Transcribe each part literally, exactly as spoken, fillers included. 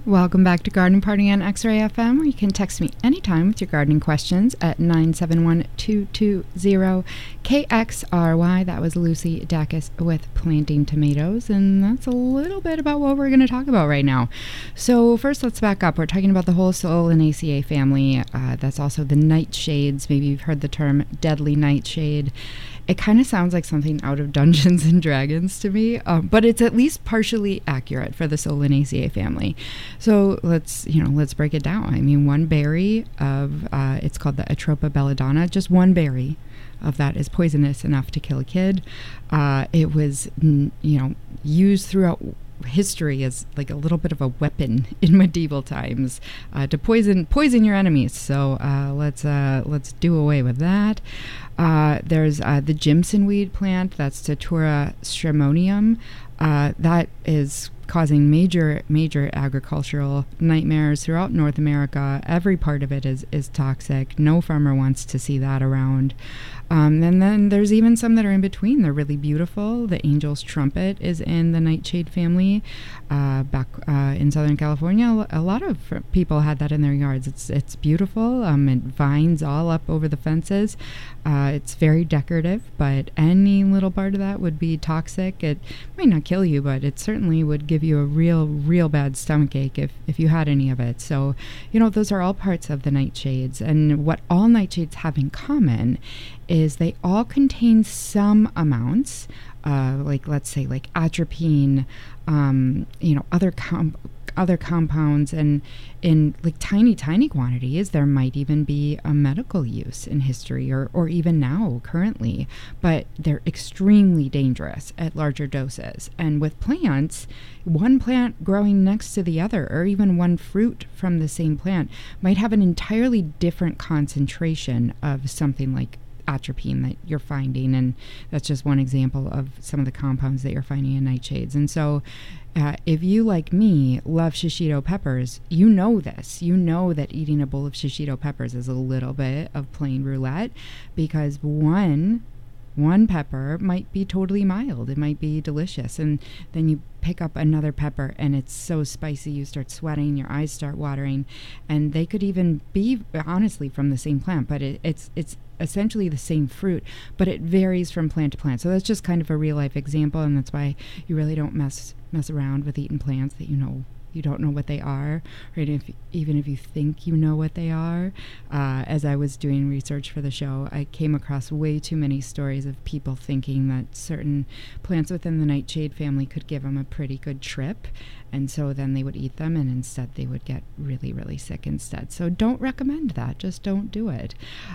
Welcome back to Garden Party on X-Ray F M, where you can text me anytime with your gardening questions at nine seven one, two two zero, K X R Y. That was Lucy Dacus with Planting Tomatoes, and that's a little bit about what we're going to talk about right now. So first, let's back up. We're talking about the whole Solanaceae family. Uh, that's also the nightshades. Maybe you've heard the term deadly nightshade. It kind of sounds like something out of Dungeons and Dragons to me, um, but it's at least partially accurate for the Solanaceae family. So let's, you know, let's break it down. I mean, one berry of, uh, it's called the Atropa belladonna, just one berry of that is poisonous enough to kill a kid. Uh, it was, you know, used throughout history as like a little bit of a weapon in medieval times uh, to poison poison your enemies. So uh, let's uh, let's do away with that. Uh, there's uh, the Jimson weed plant. That's Datura stramonium. Uh, that is causing major major agricultural nightmares throughout North America. Every part of it is is toxic. No farmer wants to see that around. Um, and then there's even some that are in between. They're really beautiful. The Angel's Trumpet is in the nightshade family. Uh, back uh, in Southern California, a lot of people had that in their yards. It's it's beautiful. Um, it vines all up over the fences. Uh, it's very decorative, but any little part of that would be toxic. It might not kill you, but it certainly would give you a real, real bad stomachache if, if you had any of it. So, you know, those are all parts of the nightshades. And what all nightshades have in common is they all contain some amounts, uh, like let's say like atropine, um, you know, other com- other compounds, and in like tiny, tiny quantities. There might even be a medical use in history or, or even now currently, but they're extremely dangerous at larger doses. And with plants, one plant growing next to the other, or even one fruit from the same plant, might have an entirely different concentration of something like atropine that you're finding, and that's just one example of some of the compounds that you're finding in nightshades. And so uh, if you, like me, love shishito peppers, you know this. You know that eating a bowl of shishito peppers is a little bit of plain roulette, because one one pepper might be totally mild. It might be delicious, and then you pick up another pepper and it's so spicy you start sweating, your eyes start watering, and they could even be honestly from the same plant, but it, it's it's essentially the same fruit, but it varies from plant to plant. So that's just kind of a real life example, and that's why you really don't mess mess around with eating plants that you know you don't know what they are, right? If even if you think you know what they are. Uh, as I was doing research for the show, I came across way too many stories of people thinking that certain plants within the nightshade family could give them a pretty good trip, and so then they would eat them, and instead they would get really, really sick instead. So don't recommend that. Just don't do it.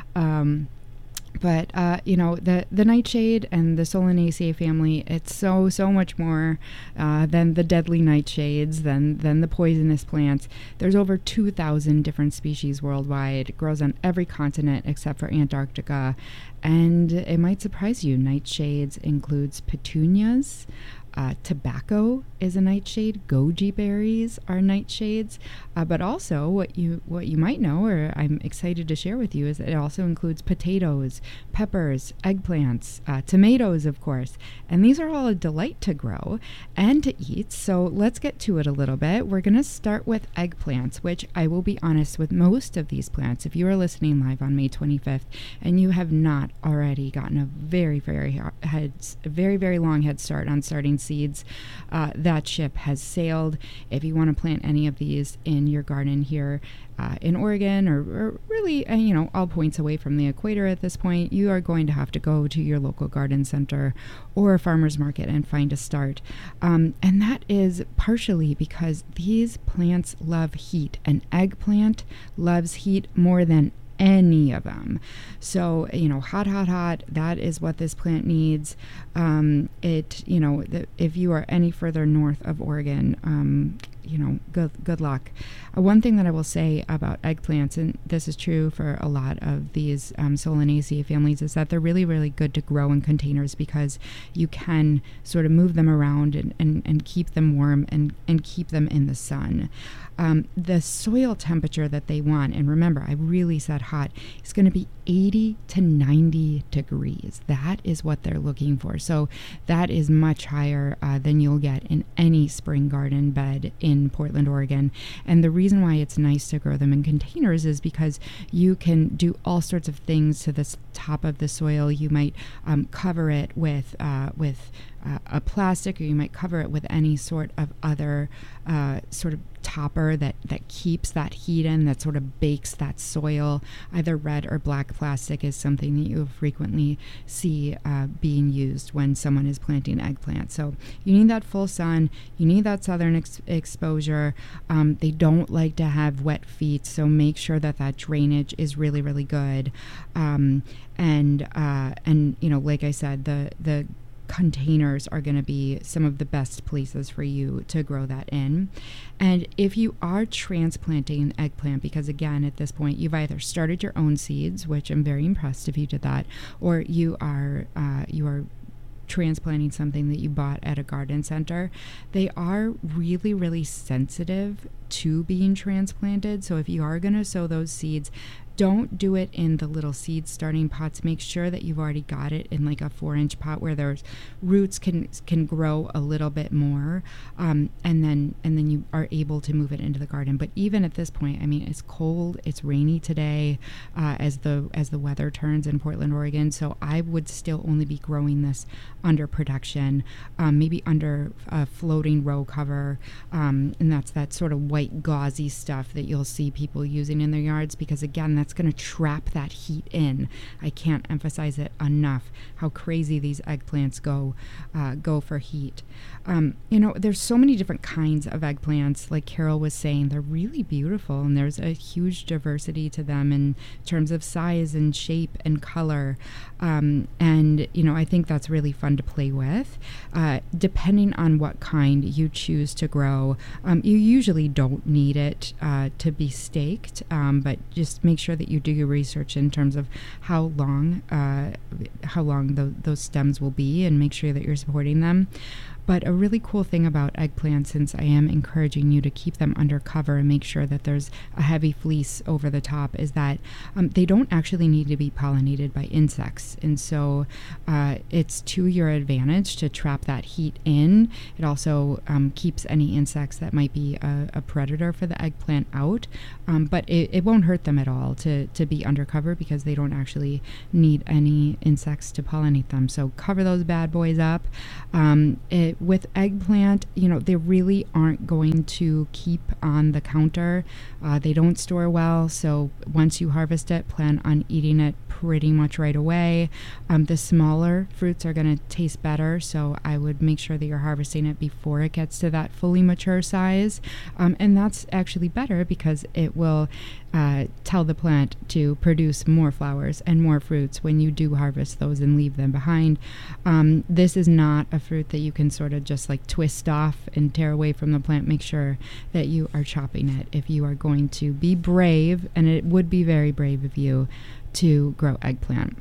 Um, But, uh, you know, the, the nightshade and the Solanaceae family, it's so, so much more uh, than the deadly nightshades, than, than the poisonous plants. There's over two thousand different species worldwide. It grows on every continent except for Antarctica. And it might surprise you, nightshades includes petunias. Uh, tobacco is a nightshade. Goji berries are nightshades. Uh, but also what you what you might know, or I'm excited to share with you, is that it also includes potatoes, peppers, eggplants, uh, tomatoes, of course. And these are all a delight to grow and to eat. So let's get to it a little bit. We're going to start with eggplants, which I will be honest, with most of these plants, if you are listening live on May twenty-fifth and you have not already gotten a very, very head, very, very long head start on starting seeds, uh, that ship has sailed. If you want to plant any of these in your garden here uh, in Oregon, or, or really, uh, you know, all points away from the equator at this point, you are going to have to go to your local garden center or a farmer's market and find a start. Um, and that is partially because these plants love heat. An eggplant loves heat more than any of them. So, you know, hot, hot, hot, that is what this plant needs. Um, it, you know, the, if you are any further north of Oregon, um, you know, good, good luck. Uh, one thing that I will say about eggplants, and this is true for a lot of these um, Solanaceae families, is that they're really, really good to grow in containers because you can sort of move them around and, and, and keep them warm and, and keep them in the sun. Um, the soil temperature that they want, and remember, I really said hot, is going to be eighty to ninety degrees. That is what they're looking for. So that is much higher uh, than you'll get in any spring garden bed in in Portland, Oregon. And the reason why it's nice to grow them in containers is because you can do all sorts of things to the top of the soil. You might um, cover it with uh, with uh, a plastic, or you might cover it with any sort of other uh, sort of topper that, that keeps that heat in, that sort of bakes that soil. Either red or black plastic is something that you frequently see uh, being used when someone is planting eggplant. So you need that full sun, you need that southern ex- exposure. Um, they don't like to have wet feet, so make sure that that drainage is really, really good. Um, and uh, and you know, like I said, the the containers are going to be some of the best places for you to grow that in. And if you are transplanting an eggplant, because again, at this point, you've either started your own seeds, which I'm very impressed if you did that, or you are uh, you are transplanting something that you bought at a garden center, they are really, really sensitive to being transplanted. So if you are going to sow those seeds, don't do it in the little seed starting pots. Make sure that you've already got it in like a four inch pot where there's roots can can grow a little bit more, um, and then and then you are able to move it into the garden. But even at this point, I mean, it's cold, it's rainy today, uh, as the as the weather turns in Portland, Oregon. So I would still only be growing this under production, um, maybe under a floating row cover, um, and that's that sort of white gauzy stuff that you'll see people using in their yards, because again, that's going to trap that heat in. I can't emphasize it enough how crazy these eggplants go uh, go for heat. Um, you know, there's so many different kinds of eggplants. Like Carol was saying, they're really beautiful, and there's a huge diversity to them in terms of size and shape and color. Um, and, you know, I think that's really fun to play with. Uh, depending on what kind you choose to grow, um, you usually don't need it uh, to be staked, um, but just make sure that you do your research in terms of how long uh, how long th- those stems will be, and make sure that you're supporting them. But a really cool thing about eggplants, since I am encouraging you to keep them under cover and make sure that there's a heavy fleece over the top, is that um, they don't actually need to be pollinated by insects. And so uh, it's to your advantage to trap that heat in. It also um, keeps any insects that might be a, a predator for the eggplant out. Um, but it, it won't hurt them at all to, to be undercover, because they don't actually need any insects to pollinate them. So cover those bad boys up. Um, it, with eggplant, you know, they really aren't going to keep on the counter. Uh, they don't store well, so once you harvest it, plan on eating it pretty much right away. Um, the smaller fruits are going to taste better, so I would make sure that you're harvesting it before it gets to that fully mature size. Um, and that's actually better, because it will uh, tell the plant to produce more flowers and more fruits when you do harvest those and leave them behind. Um, this is not a fruit that you can sort of just like twist off and tear away from the plant. Make sure that you are chopping it if you are going to be brave, and it would be very brave of you to grow eggplant.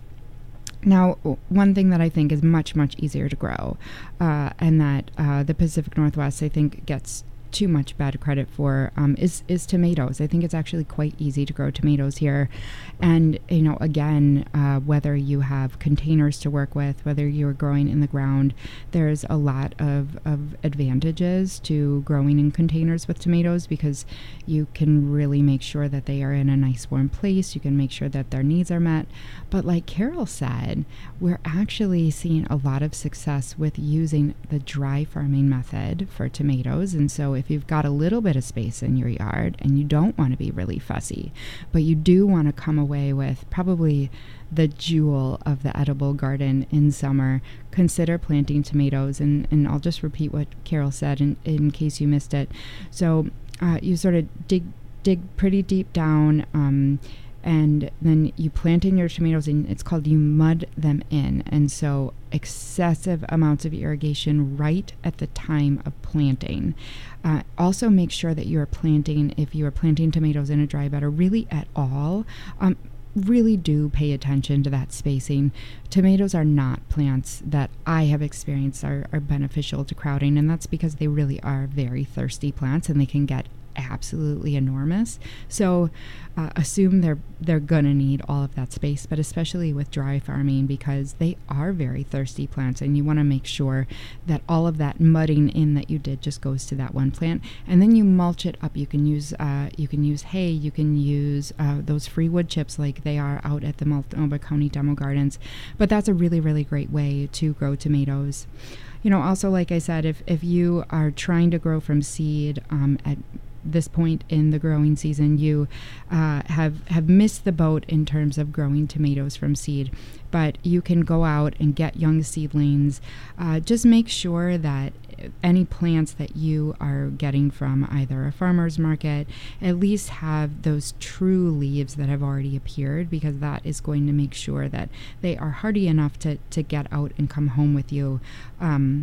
Now, one thing that I think is much, much easier to grow, uh, and that uh, the Pacific Northwest, I think, gets too much bad credit for, um, is is tomatoes. I think it's actually quite easy to grow tomatoes here. And, you know, again, uh, whether you have containers to work with, whether you're growing in the ground, there's a lot of, of advantages to growing in containers with tomatoes, because you can really make sure that they are in a nice warm place. You can make sure that their needs are met. But like Carol said, we're actually seeing a lot of success with using the dry farming method for tomatoes. And so if you've got a little bit of space in your yard and you don't want to be really fussy, but you do want to come away with probably the jewel of the edible garden in summer, consider planting tomatoes. And, and I'll just repeat what Carol said in, in case you missed it. So uh, you sort of dig dig pretty deep down, um, and then you plant in your tomatoes, and it's called you mud them in. And so excessive amounts of irrigation right at the time of planting. Uh, also make sure that you are planting, if you are planting tomatoes in a dry bed or really at all, um, really do pay attention to that spacing. Tomatoes are not plants that I have experienced are, are beneficial to crowding, and that's because they really are very thirsty plants, and they can get absolutely enormous. So uh, assume they're they're gonna need all of that space, but especially with dry farming, because they are very thirsty plants, and you want to make sure that all of that mudding in that you did just goes to that one plant, and then you mulch it up. You can use uh, you can use hay, you can use uh, those free wood chips like they are out at the Multnomah County Demo Gardens, but that's a really really great way to grow tomatoes. You know, also, like I said, if if you are trying to grow from seed um, at this point in the growing season, you uh, have have missed the boat in terms of growing tomatoes from seed, but you can go out and get young seedlings. Uh, just make sure that any plants that you are getting from either a farmer's market at least have those true leaves that have already appeared, because that is going to make sure that they are hardy enough to, to get out and come home with you. Um,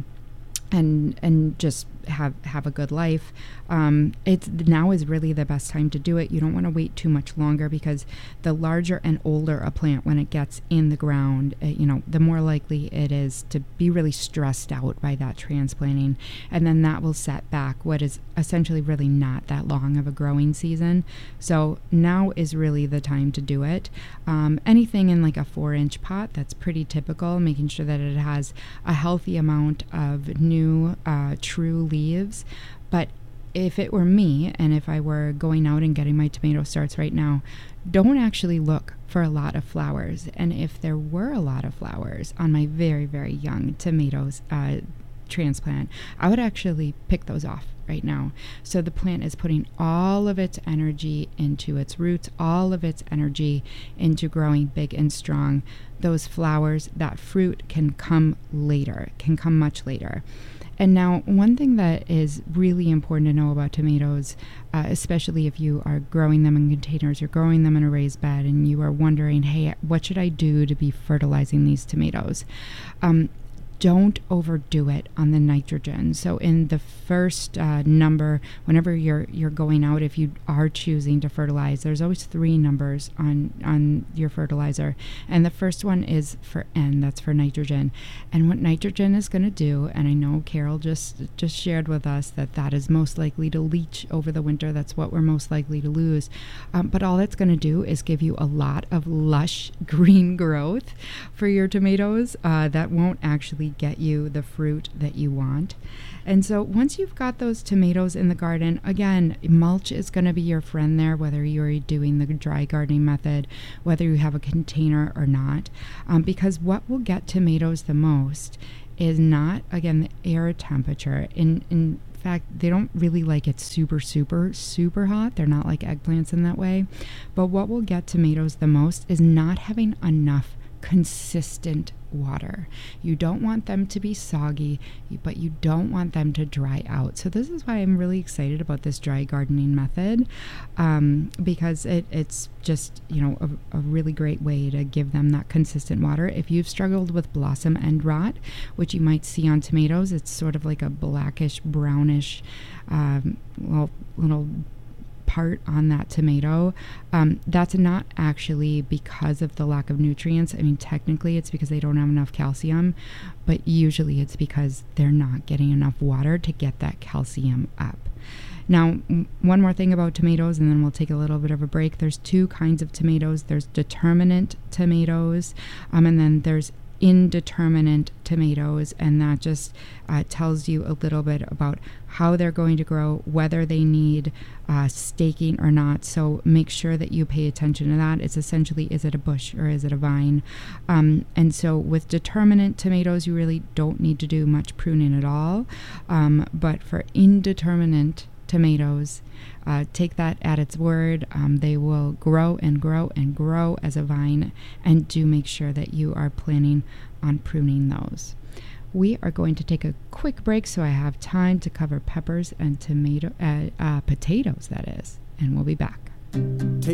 and and just have have a good life. Um, it's now is really the best time to do it. You don't want to wait too much longer, because the larger and older a plant when it gets in the ground, uh, you know, the more likely it is to be really stressed out by that transplanting, and then that will set back what is essentially really not that long of a growing season. So now is really the time to do it. Um, anything in like a four inch pot, that's pretty typical, making sure that it has a healthy amount of new uh, true leaves. But if it were me, and if I were going out and getting my tomato starts right now, don't actually look for a lot of flowers. And if there were a lot of flowers on my very, very young tomatoes uh, transplant, I would actually pick those off right now. So the plant is putting all of its energy into its roots, all of its energy into growing big and strong. Those flowers, that fruit can come later, can come much later. And now, one thing that is really important to know about tomatoes, uh, especially if you are growing them in containers, you're growing them in a raised bed, and you are wondering, hey, what should I do to be fertilizing these tomatoes? Um, don't overdo it on the nitrogen. So in the first uh, number, whenever you're you're going out, if you are choosing to fertilize, there's always three numbers on on your fertilizer, and the first one is for N, that's for nitrogen. And what nitrogen is going to do, and I know Carol just just shared with us that that is most likely to leach over the winter. That's what we're most likely to lose. Um, but all it's going to do is give you a lot of lush green growth for your tomatoes. Uh, that won't actually get you the fruit that you want. And so once you've got those tomatoes in the garden, again, mulch is going to be your friend there, whether you're doing the dry gardening method, whether you have a container or not, um, because what will get tomatoes the most is not, again, the air temperature. In in fact, they don't really like it super, super, super hot. They're not like eggplants in that way. But what will get tomatoes the most is not having enough consistent water. You don't want them to be soggy, but you don't want them to dry out. So this is why I'm really excited about this dry gardening method, um, because it, it's just, you know, a, a really great way to give them that consistent water. If you've struggled with blossom end rot, which you might see on tomatoes, it's sort of like a blackish, brownish, um, well, little part on that tomato. Um, that's not actually because of the lack of nutrients. I mean, technically it's because they don't have enough calcium, but usually it's because they're not getting enough water to get that calcium up. Now, m- one more thing about tomatoes, and then we'll take a little bit of a break. There's two kinds of tomatoes. There's determinate tomatoes, um, and then there's indeterminate tomatoes, and that just uh, tells you a little bit about how they're going to grow, whether they need uh, staking or not. So make sure that you pay attention to that. It's essentially, is it a bush or is it a vine? Um, and so with determinate tomatoes, you really don't need to do much pruning at all. Um, but for indeterminate tomatoes, uh, take that at its word. Um, they will grow and grow and grow as a vine, and do make sure that you are planning on pruning those. We are going to take a quick break so I have time to cover peppers and tomato, uh, uh, potatoes, that is, and we'll be back.